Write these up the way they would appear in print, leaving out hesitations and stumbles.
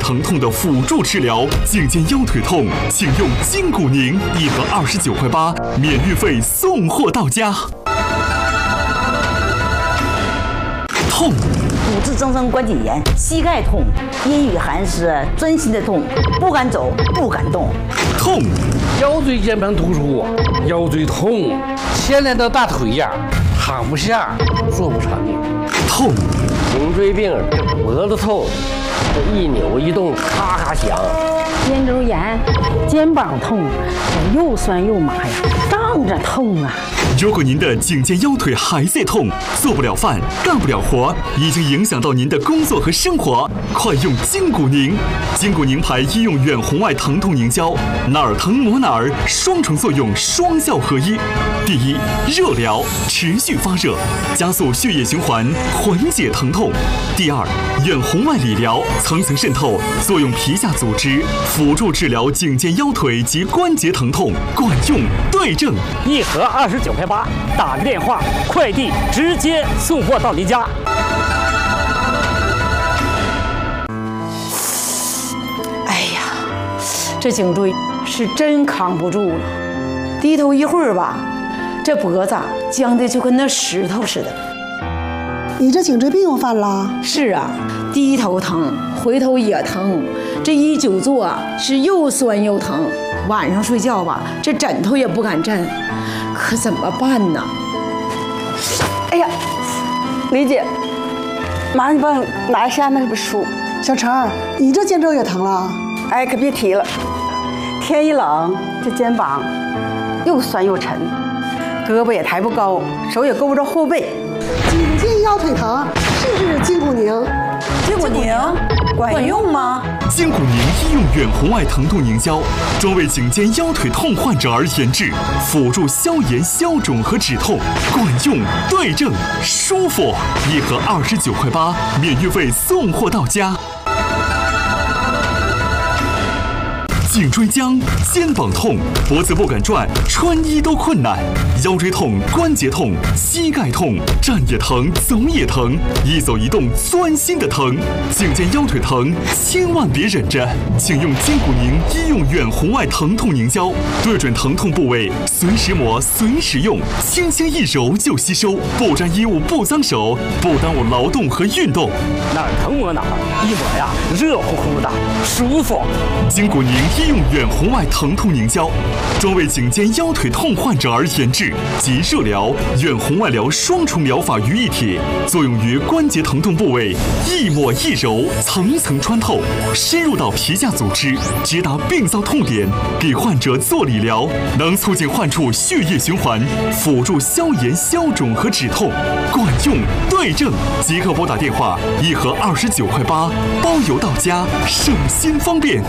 疼痛的辅助治疗，颈肩腰腿痛，请用筋骨宁，1盒29块8，免运费送货到家。痛， 骨质增生关节炎，膝盖痛，阴雨寒湿，钻心的痛，不敢走，不敢动。 痛， 腰椎间盘突出，腰椎痛，牵连到大腿呀，躺不下，做不成。 痛， 颈椎病，这脖子痛，这一扭一动咔咔响。 肩周炎，肩膀痛，这又酸又麻呀，胀着痛啊。 如果您的颈肩腰腿还在痛，做不了饭，干不了活，已经影响到您的工作和生活，快用筋骨宁。筋骨宁牌医用远红外疼痛凝胶，哪儿疼抹哪儿，双重作用，双效合一。第一，热疗，持续发热，加速血液循环，缓解疼痛。第二，远红外理疗，层层渗透，作用皮下组织，辅助治疗颈肩腰腿及关节疼痛，管用对症。 1盒29块8，打个电话，快递直接送货到您家。 哎呀，这颈椎是真扛不住了，低头一会儿吧，这脖子僵的就跟那石头似的。 你这颈椎病又犯了？ 是啊，低头疼，回头也疼，这一久坐是又酸又疼，晚上睡觉吧，这枕头也不敢枕，可怎么办呢？ 哎呀，李姐，麻烦你帮我拿一下那本书。 小陈，你这肩周也疼了？ 哎，可别提了，天一冷，这肩膀又酸又沉，胳膊也抬不高，手也够不着后背。 颈肩腰腿疼，试试筋骨宁。 筋骨宁管用吗？ 筋骨宁医用远红外疼痛凝胶，专为颈肩腰腿痛患者而研制，辅助消炎、消肿和止痛，管用对症，舒服。1盒29块8，免运费送货到家。颈椎僵，肩膀痛，脖子不敢转，穿衣都困难；腰椎痛，关节痛，膝盖痛，站也疼，走也疼，一走一动钻心的疼。颈肩腰腿疼，千万别忍着，请用筋骨宁医用远红外疼痛凝胶，对准疼痛部位，随时抹，随时用，轻轻一揉就吸收，不沾衣物，不脏手，不耽误劳动和运动。 哪儿疼抹哪儿，一抹呀，热乎乎的，舒服。 筋骨宁医用远红外疼痛凝胶，专为颈肩腰腿痛患者而研制，集热疗、远红外疗双重疗法于一体，作用于关节疼痛部位，一抹一揉，层层穿透，深入到皮下组织，直达病灶痛点，给患者做理疗，能促进患处血液循环，辅助消炎、消肿和止痛，管用对症。即刻拨打电话，1盒29块8，包邮到家，省心方便。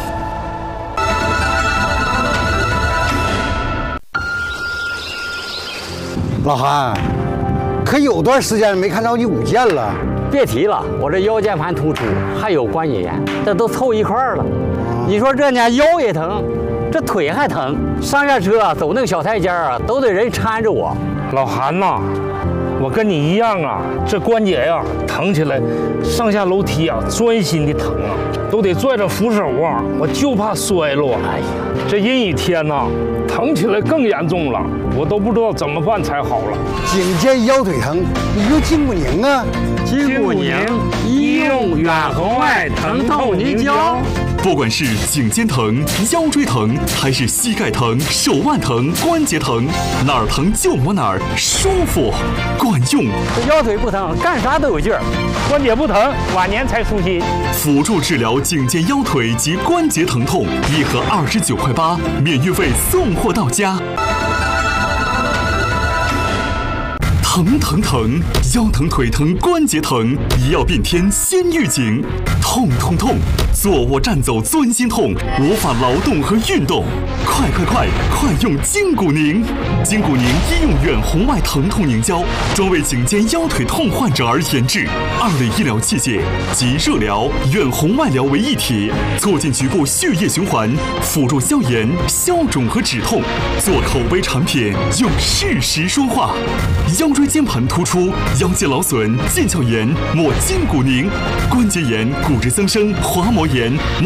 老韩，可有段时间没看到你舞剑了。 别提了，我这腰间盘突出，还有关节炎，这都凑一块儿了。你说这呢，腰也疼，这腿还疼，上下车走那个小台阶啊，都得人搀着我。 老韩呐，我跟你一样啊，这关节呀疼起来，上下楼梯啊钻心的疼啊，都得拽着扶手啊，我就怕摔落。哎呀，这阴雨天呐，疼起来更严重了，我都不知道怎么办才好了。 颈肩腰腿疼，你用筋骨宁啊。 筋骨宁医用远红外疼痛凝胶。 不管是颈肩疼、腰椎疼，还是膝盖疼、手腕疼、关节疼，哪儿疼就抹哪儿，舒服，管用。 这腰腿不疼，干啥都有劲儿；关节不疼，晚年才舒心。 辅助治疗颈肩腰腿及关节疼痛，1盒29块8，免运费送货到家。疼疼疼，腰疼腿疼关节疼，一药变天先预警。痛痛痛，坐卧站走钻心痛，无法劳动和运动。快用筋骨宁！筋骨宁医用远红外疼痛凝胶，专为颈肩腰腿痛患者而研制，2类医疗器械集热疗、远红外疗为一体，促进局部血液循环，辅助消炎、消肿和止痛。做口碑产品，用事实说话。腰椎间盘突出、腰间劳损、腱鞘炎，抹筋骨宁；关节炎、骨质增生、滑膜炎。